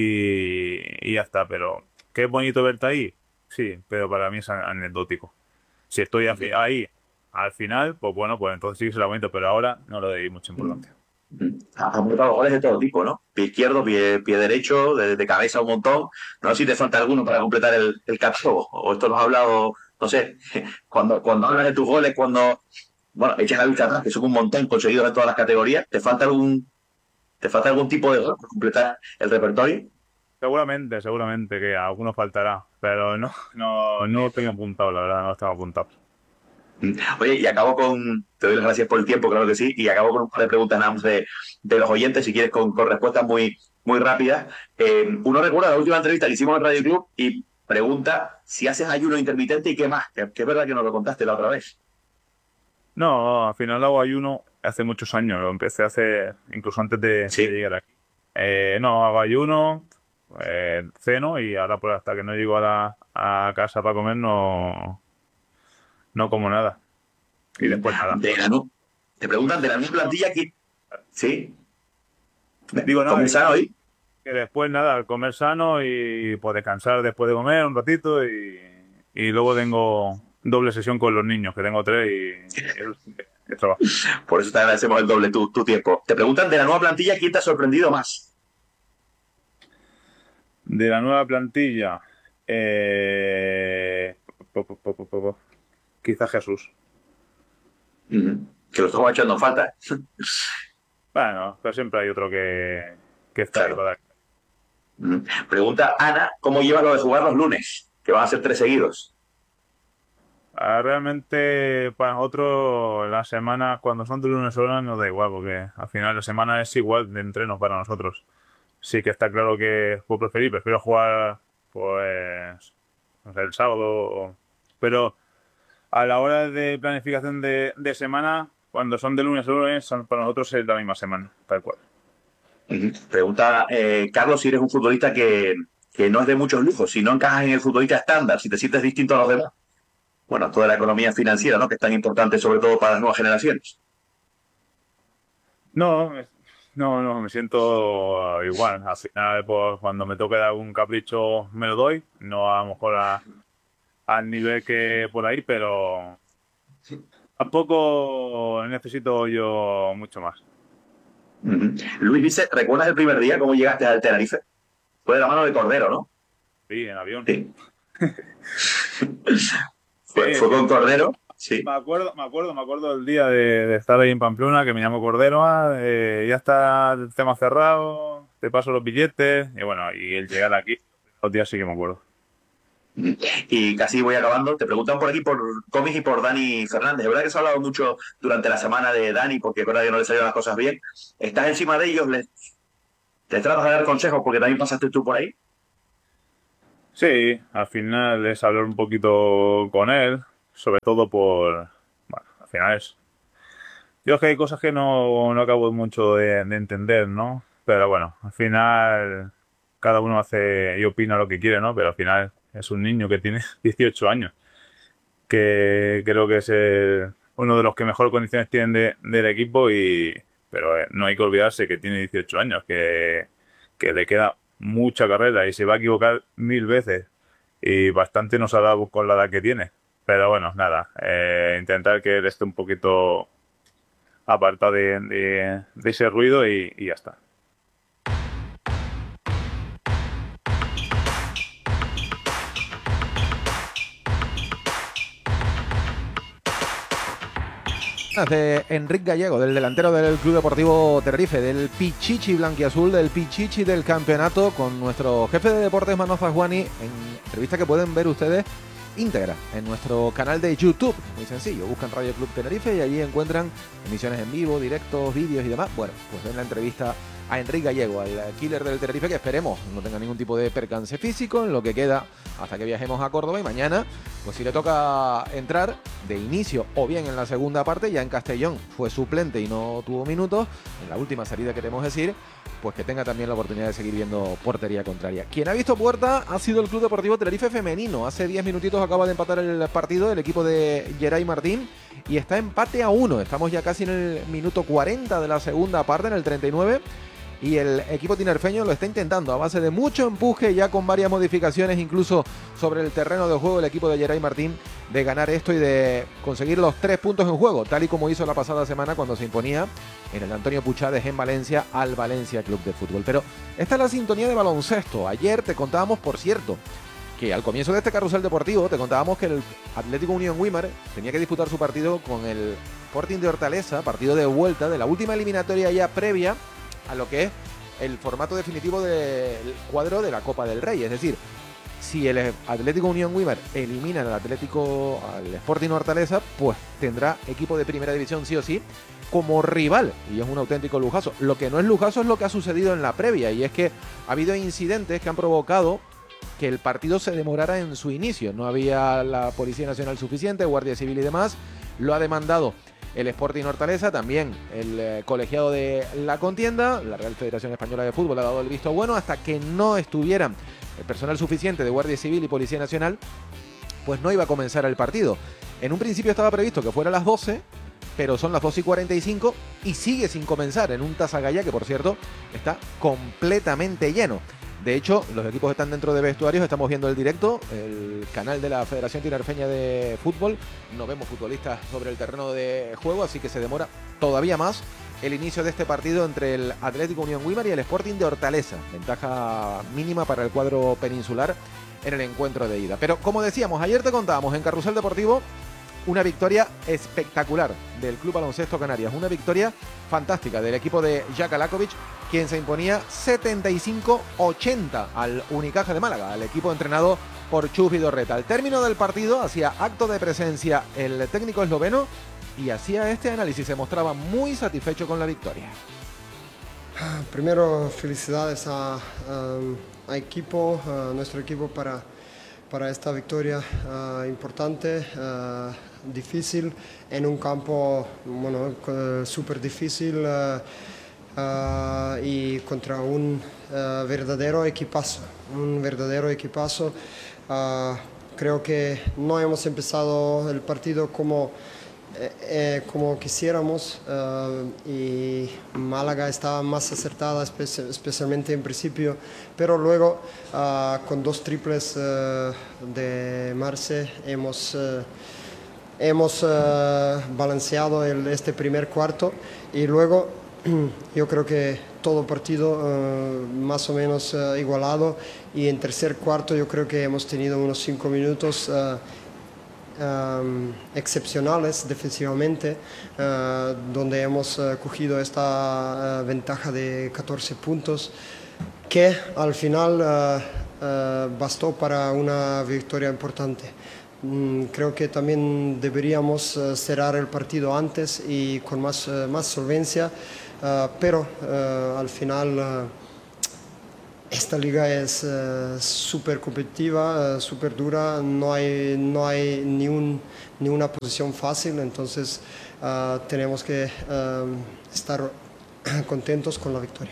Y ya está, pero ¿qué es bonito verte ahí? Sí, pero para mí es anecdótico. Si estoy ahí al final, pues bueno, pues entonces sí que será bonito, pero ahora no le doy mucha importancia. Has apuntado goles de todo tipo, ¿no? Pie izquierdo, pie derecho, de cabeza un montón. No sé si te falta alguno para completar el catálogo. O esto lo has hablado, no sé, cuando hablas de tus goles, bueno, echas la vista atrás, que son un montón conseguidos en todas las categorías, te falta algún tipo de gol para completar el repertorio? Seguramente que alguno faltará, pero no lo tengo apuntado, la verdad, no lo tengo apuntado. Oye, te doy las gracias por el tiempo, claro que sí, y acabo con un par de preguntas nada más de los oyentes, si quieres, con respuestas muy rápidas. Uno recuerda la última entrevista que hicimos en Radio Club y pregunta si haces ayuno intermitente y qué más, que es verdad que nos lo contaste la otra vez. No, al final hago ayuno hace muchos años, lo empecé a hacer incluso antes de llegar aquí. No, hago ayuno, ceno y ahora pues hasta que no llego a casa para comer no como nada. Y después nada. Te preguntan de la misma plantilla que... ¿Sí? Digo, no, ¿Comer sano hoy? Que después nada, comer sano y pues descansar después de comer un ratito y luego tengo doble sesión con los niños, que tengo 3 y es trabajo. Por eso te agradecemos el doble tu tiempo. Te preguntan de la nueva plantilla, ¿quién te ha sorprendido más? De la nueva plantilla, quizás Jesús. Que lo estamos echando en falta. Bueno, pero siempre hay otro que está ahí para dar. Pregunta Ana, ¿cómo llevas lo de jugar los lunes? Que van a ser 3 seguidos. Realmente para nosotros las semanas, cuando son de lunes a lunes, nos da igual, porque al final la semana es igual de entrenos para nosotros. Sí que está claro que prefiero jugar pues no sé, el sábado, pero a la hora de planificación de semana, cuando son de lunes a lunes, para nosotros es la misma semana, tal cual. Pregunta Carlos si eres un futbolista que no es de muchos lujos, si no encajas en el futbolista estándar, si te sientes distinto a los demás. Bueno, toda la economía financiera, ¿no? Que es tan importante sobre todo para las nuevas generaciones. No, me siento igual. Al final, pues, cuando me toque dar un capricho me lo doy, no a lo mejor al nivel que por ahí, pero tampoco necesito yo mucho más. Luis dice, ¿recuerdas el primer día cómo llegaste al Tenerife? Fue de la mano de Cordero, ¿no? Sí, en avión. Sí. Fue con Cordero. Sí. Me acuerdo del día de estar ahí en Pamplona, que me llamo Cordero, ya está el tema cerrado, te paso los billetes, y bueno, y el llegar aquí, los días sí que me acuerdo. Y casi voy acabando. Te preguntan por aquí por Comis y por Dani Fernández. Es verdad que se ha hablado mucho durante la semana de Dani, porque es verdad que no le salieron las cosas bien. ¿Estás encima de ellos? ¿Te tratas de dar consejos porque también pasaste tú por ahí? Sí, al final es hablar un poquito con él, sobre todo bueno, al final yo es que hay cosas que no acabo mucho de entender, ¿no? Pero bueno, al final cada uno hace y opina lo que quiere, ¿no? Pero al final es un niño que tiene 18 años, que creo que es uno de los que mejor condiciones tienen del equipo, pero no hay que olvidarse que tiene 18 años, que le queda mucha carrera y se va a equivocar 1000 veces y bastante nos ha dado con la edad que tiene. Pero bueno, nada, intentar que él esté un poquito apartado de ese ruido y ya está. De Enric Gallego, del delantero del Club Deportivo Tenerife, del Pichichi blanquiazul, del Pichichi del campeonato, con nuestro jefe de deportes Manu Fajuani, en entrevista que pueden ver ustedes íntegra en nuestro canal de YouTube. Muy sencillo, buscan Radio Club Tenerife y allí encuentran emisiones en vivo, directos, vídeos y demás. Bueno, pues ven la entrevista a Enric Gallego, al killer del Tenerife, que esperemos no tenga ningún tipo de percance físico en lo que queda hasta que viajemos a Córdoba, y mañana, pues si le toca entrar de inicio o bien en la segunda parte, ya en Castellón fue suplente y no tuvo minutos, en la última salida queremos decir, pues que tenga también la oportunidad de seguir viendo portería contraria. Quien ha visto puerta ha sido el Club Deportivo Tenerife femenino. Hace 10 minutitos acaba de empatar el partido el equipo de Geray Martín y está empate a 1. Estamos ya casi en el minuto 40 de la segunda parte, en el 39. y el equipo tinerfeño lo está intentando a base de mucho empuje, ya con varias modificaciones incluso sobre el terreno de juego el equipo de Geray Martín, de ganar esto y de conseguir los 3 puntos en juego, tal y como hizo la pasada semana cuando se imponía en el Antonio Puchades en Valencia al Valencia Club de Fútbol. Pero esta es la sintonía de baloncesto. Ayer te contábamos, por cierto, que al comienzo de este carrusel deportivo te contábamos que el Atlético Unión Güímar tenía que disputar su partido con el Sporting de Hortaleza, partido de vuelta de la última eliminatoria ya previa a lo que es el formato definitivo del cuadro de la Copa del Rey. Es decir, si el Atlético Unión Güímar elimina al Sporting Hortaleza, pues tendrá equipo de primera división sí o sí como rival, y es un auténtico lujazo. Lo que no es lujazo es lo que ha sucedido en la previa, y es que ha habido incidentes que han provocado que el partido se demorara en su inicio. No había la Policía Nacional suficiente, Guardia Civil y demás. Lo ha demandado el Sporting Hortaleza, también el colegiado de la contienda. La Real Federación Española de Fútbol ha dado el visto bueno. Hasta que no estuvieran el personal suficiente de Guardia Civil y Policía Nacional, pues no iba a comenzar el partido. En un principio estaba previsto que fuera a las 12, pero son las 2:45 y sigue sin comenzar en un Tasagaya que, por cierto, está completamente lleno. De hecho, los equipos están dentro de vestuarios, estamos viendo el directo, el canal de la Federación Tinerfeña de Fútbol, no vemos futbolistas sobre el terreno de juego, así que se demora todavía más el inicio de este partido entre el Atlético Unión Güímar y el Sporting de Hortaleza, ventaja mínima para el cuadro peninsular en el encuentro de ida. Pero como decíamos, ayer te contábamos en Carrusel Deportivo una victoria espectacular del Club Baloncesto Canarias, una victoria fantástica del equipo de Jaka Lakovic, quien se imponía 75-80 al Unicaja de Málaga, al equipo entrenado por Chus Vidorreta. Al término del partido hacía acto de presencia el técnico esloveno y hacía este análisis, se mostraba muy satisfecho con la victoria. Primero, felicidades a equipo, a nuestro equipo para esta victoria importante, difícil, en un campo súper difícil y contra un verdadero equipazo. Creo que no hemos empezado el partido como quisiéramos y Málaga estaba más acertada, especialmente en principio, pero luego con 2 triples de Marce hemos balanceado este primer cuarto y luego yo creo que todo partido más o menos igualado, y en tercer cuarto yo creo que hemos tenido unos 5 minutos excepcionales defensivamente, donde hemos cogido esta ventaja de 14 puntos que al final bastó para una victoria importante. Creo que también deberíamos cerrar el partido antes y con más solvencia, pero al final esta liga es súper competitiva, súper dura, no hay ni una posición fácil, entonces tenemos que estar contentos con la victoria.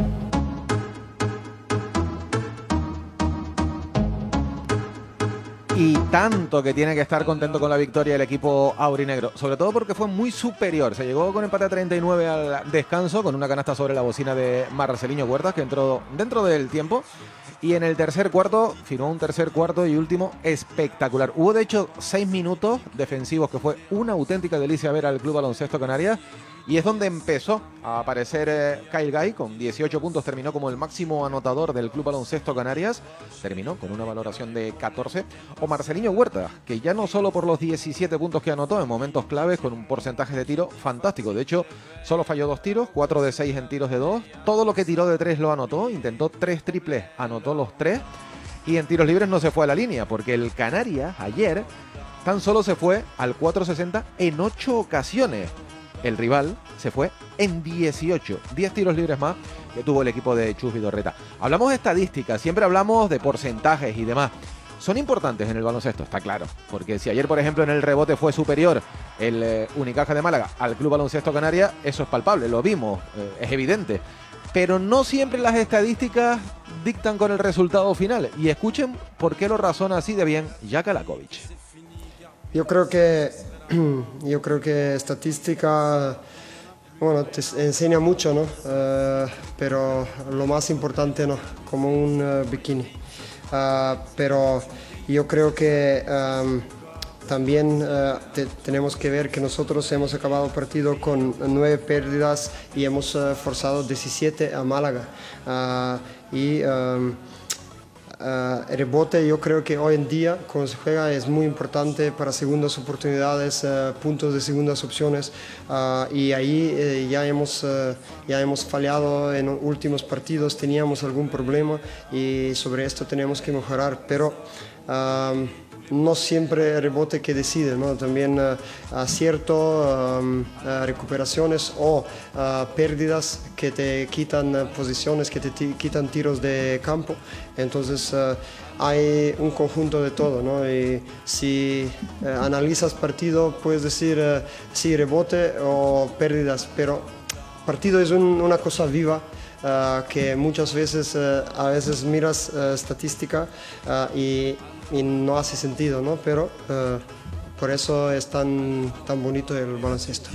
Y tanto que tiene que estar contento con la victoria del equipo aurinegro, sobre todo porque fue muy superior. Se llegó con empate a 39 al descanso, con una canasta sobre la bocina de Marceliño Huertas, que entró dentro del tiempo. Y en el tercer cuarto, firmó un tercer cuarto y último espectacular. Hubo de hecho 6 minutos defensivos que fue una auténtica delicia ver al Club Baloncesto Canarias. Y es donde empezó a aparecer Kyle Guy, con 18 puntos, terminó como el máximo anotador del Club Baloncesto Canarias, terminó con una valoración de 14, o Marceliño Huerta, que ya no solo por los 17 puntos que anotó en momentos claves, con un porcentaje de tiro fantástico, de hecho solo falló 2 tiros, 4 de 6 en tiros de 2, todo lo que tiró de 3 lo anotó, intentó 3 triples, anotó los 3, y en tiros libres no se fue a la línea, porque el Canarias ayer tan solo se fue al 4.60 en 8 ocasiones. El rival se fue en 18, 10 tiros libres más que tuvo el equipo de Chus Vidorreta. Hablamos de estadísticas, siempre hablamos de porcentajes y demás. Son importantes en el baloncesto, está claro, porque si ayer, por ejemplo, en el rebote fue superior el Unicaja de Málaga al Club Baloncesto Canarias, eso es palpable, lo vimos, es evidente. Pero no siempre las estadísticas dictan con el resultado final. Y escuchen por qué lo razona así de bien Jaka Lakovic. Yo creo que estadística Bueno, te enseña mucho, ¿no? Pero lo más importante, ¿no? Como un bikini. Pero yo creo que también tenemos que ver que nosotros hemos acabado el partido con 9 pérdidas y hemos forzado 17 a Málaga. El rebote, yo creo que hoy en día, cuando se juega, es muy importante para segundas oportunidades, puntos de segundas opciones, y ahí ya hemos fallado en los últimos partidos, teníamos algún problema y sobre esto tenemos que mejorar, pero no siempre el rebote que decide, ¿no? También acierto, recuperaciones o pérdidas que te quitan posiciones, que te quitan tiros de campo. Entonces hay un conjunto de todo, ¿no? Y si analizas partido puedes decir sí, rebote o pérdidas, pero partido es una cosa viva. Que muchas veces, a veces miras estadística y no hace sentido, ¿no? Pero por eso es tan bonito el baloncesto.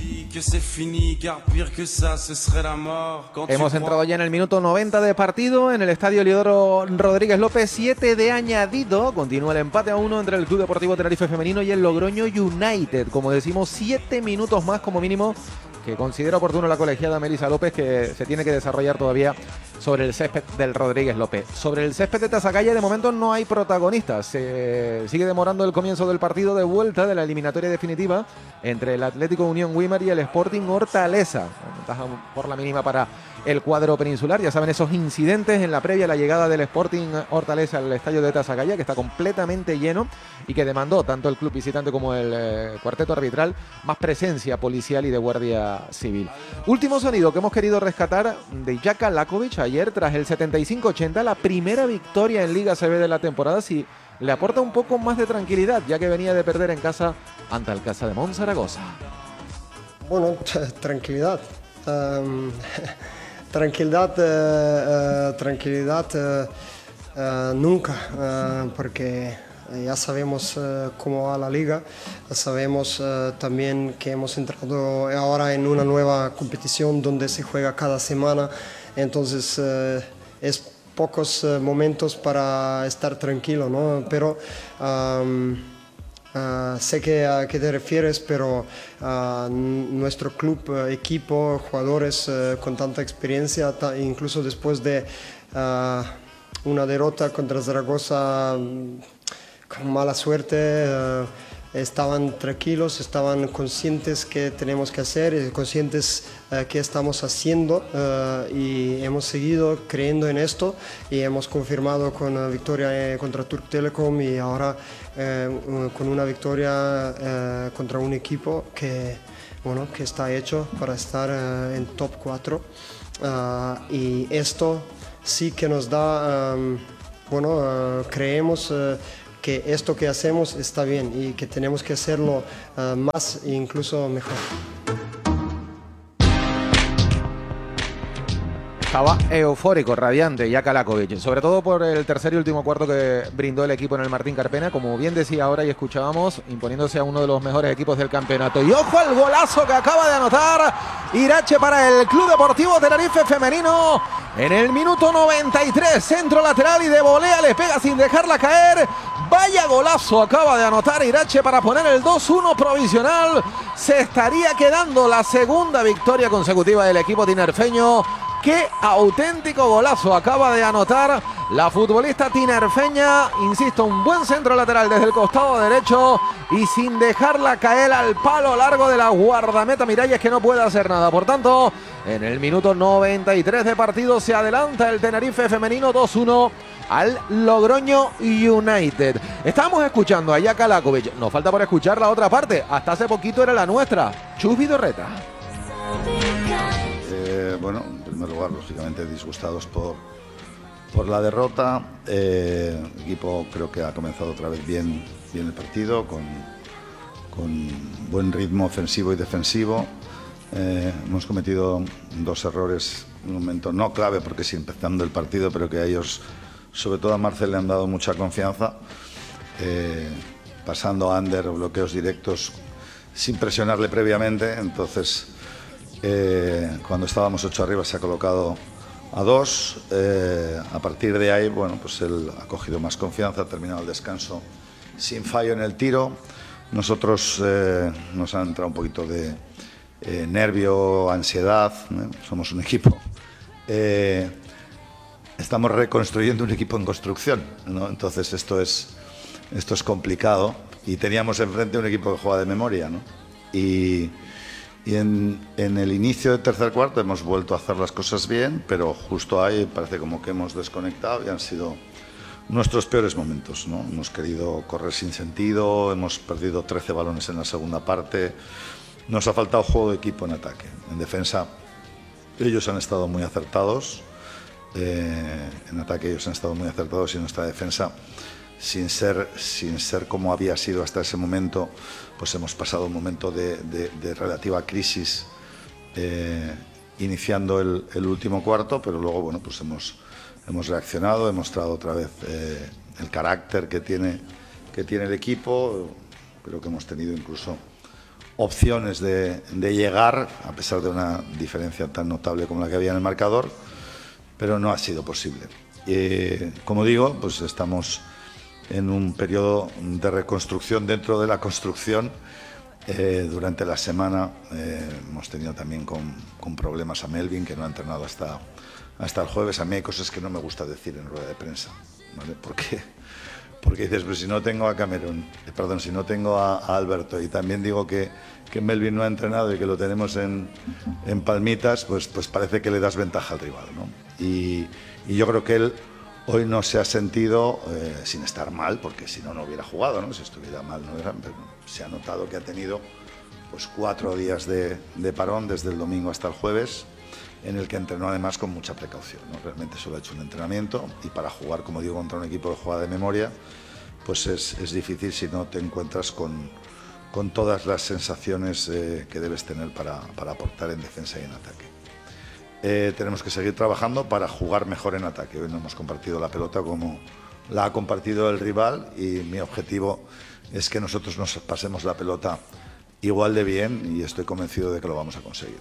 Hemos entrado ya en el minuto 90 de partido en el estadio Leodoro Rodríguez López, 7 de añadido. Continúa el empate a 1 entre el Club Deportivo Tenerife Femenino y el Logroño United. Como decimos, 7 minutos más como mínimo que considera oportuno la colegiada Melissa López, que se tiene que desarrollar todavía sobre el césped del Rodríguez López. Sobre el césped de Tazacaya de momento no hay protagonistas. Se sigue demorando el comienzo del partido de vuelta de la eliminatoria definitiva entre el Atlético Unión Güímar y el Sporting Hortaleza. Ventaja por la mínima para el cuadro peninsular. Ya saben, esos incidentes en la previa a la llegada del Sporting Hortaleza al estadio de Tazacaya, que está completamente lleno y que demandó tanto el club visitante como el cuarteto arbitral más presencia policial y de guardia civil. Último sonido que hemos querido rescatar de Jaka Lakovic ayer tras el 75-80, la primera victoria en Liga CB de la temporada. Si le aporta un poco más de tranquilidad, ya que venía de perder en casa ante el Casa de Monzaragoza. Bueno, tranquilidad. Tranquilidad nunca, porque ya sabemos cómo va la liga, sabemos también que hemos entrado ahora en una nueva competición donde se juega cada semana, entonces es pocos momentos para estar tranquilo, ¿no? Pero sé que a qué te refieres, pero nuestro club, equipo, jugadores con tanta experiencia, incluso después de una derrota contra Zaragoza con mala suerte, estaban tranquilos, estaban conscientes que tenemos que hacer, conscientes que estamos haciendo, y hemos seguido creyendo en esto y hemos confirmado con la victoria contra Turk Telecom y ahora con una victoria contra un equipo que está hecho para estar en top 4, y esto sí que nos da, creemos que esto que hacemos está bien y que tenemos que hacerlo más e incluso mejor. Estaba eufórico, radiante Jaka Lakovic, sobre todo por el tercer y último cuarto que brindó el equipo en el Martín Carpena, como bien decía ahora y escuchábamos, imponiéndose a uno de los mejores equipos del campeonato. Y ojo al golazo que acaba de anotar Irache para el Club Deportivo Tenerife Femenino en el minuto 93, centro lateral y de volea le pega sin dejarla caer. Vaya golazo acaba de anotar Irache para poner el 2-1 provisional. Se estaría quedando la segunda victoria consecutiva del equipo tinerfeño. ¡Qué auténtico golazo acaba de anotar la futbolista tinerfeña! Insisto, un buen centro lateral desde el costado derecho y sin dejarla caer al palo largo de la guardameta Miralles, que no puede hacer nada. Por tanto, en el minuto 93 de partido se adelanta el Tenerife femenino 2-1 al Logroño United. Estamos escuchando a Jaka Lakovic. Nos falta por escuchar la otra parte. Hasta hace poquito era la nuestra. Chus Vidorreta. En primer lugar, lógicamente disgustados por la derrota. El equipo creo que ha comenzado otra vez bien el partido, con buen ritmo ofensivo y defensivo. Hemos cometido dos errores en un momento no clave, porque sí empezando el partido, pero que a ellos, sobre todo a Marcel, le han dado mucha confianza, pasando under o bloqueos directos sin presionarle previamente. Entonces Cuando estábamos 8 arriba se ha colocado a 2. A partir de ahí, bueno, pues él ha cogido más confianza, ha terminado el descanso sin fallo en el tiro. Nosotros nos ha entrado un poquito de nervio, ansiedad. Somos un equipo. Estamos reconstruyendo un equipo en construcción, ¿no? Entonces esto es complicado. Y teníamos enfrente un equipo que juega de memoria, ¿no? Y en el inicio del tercer cuarto hemos vuelto a hacer las cosas bien, pero justo ahí parece como que hemos desconectado y han sido nuestros peores momentos, ¿no? Hemos querido correr sin sentido, hemos perdido 13 balones en la segunda parte, nos ha faltado juego de equipo en ataque. En defensa ellos han estado muy acertados, en ataque ellos han estado muy acertados y nuestra defensa, sin ser como había sido hasta ese momento, pues hemos pasado un momento de relativa crisis iniciando el último cuarto, pero luego, bueno, pues hemos reaccionado, hemos mostrado otra vez el carácter que tiene el equipo. Creo que hemos tenido incluso opciones de llegar, a pesar de una diferencia tan notable como la que había en el marcador, pero no ha sido posible. Como digo, pues estamos en un periodo de reconstrucción dentro de la construcción. Durante la semana hemos tenido también con problemas a Melvin, que no ha entrenado hasta el jueves. A mí hay cosas que no me gusta decir en rueda de prensa, ¿vale? Porque dices, pues si no tengo a Cameron, si no tengo a Alberto, y también digo que Melvin no ha entrenado y que lo tenemos en palmitas, pues parece que le das ventaja al rival, ¿no? Y yo creo que él hoy no se ha sentido, sin estar mal, porque si no hubiera jugado, ¿no? Si estuviera mal no hubiera, pero se ha notado que ha tenido pues 4 días de parón desde el domingo hasta el jueves, en el que entrenó además con mucha precaución, ¿no? Realmente solo ha hecho un entrenamiento, y para jugar, como digo, contra un equipo que juega de memoria, pues es difícil si no te encuentras con todas las sensaciones que debes tener para aportar en defensa y en ataque. Tenemos que seguir trabajando para jugar mejor en ataque. Hoy no hemos compartido la pelota como la ha compartido el rival, y mi objetivo es que nosotros nos pasemos la pelota igual de bien, y estoy convencido de que lo vamos a conseguir.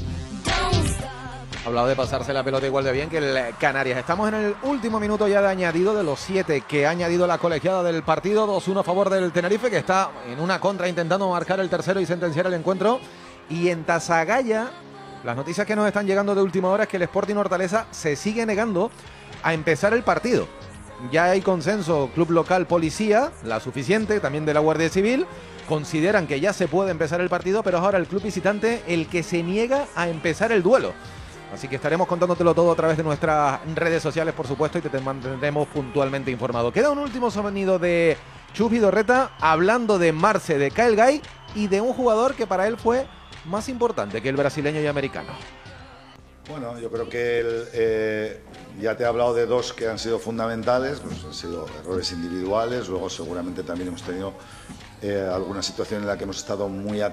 Ha hablado de pasarse la pelota igual de bien que el Canarias. Estamos en el último minuto ya de añadido, de los 7 que ha añadido la colegiada del partido. 2-1 a favor del Tenerife, que está en una contra intentando marcar el tercero y sentenciar el encuentro. Y en Tasagaya, las noticias que nos están llegando de última hora es que el Sporting Hortaleza se sigue negando a empezar el partido. Ya hay consenso, club local, policía, la suficiente, también de la Guardia Civil. Consideran que ya se puede empezar el partido, pero es ahora el club visitante el que se niega a empezar el duelo. Así que estaremos contándotelo todo a través de nuestras redes sociales, por supuesto, y te mantendremos puntualmente informado. Queda un último sonido de Chus Vidorreta hablando de Marce, de Kyle Guy y de un jugador que para él fue más importante que el brasileño y americano. Bueno, yo creo que ya te he hablado de 2 que han sido fundamentales, pues han sido errores individuales. Luego seguramente también hemos tenido alguna situación en la que hemos estado muy atentos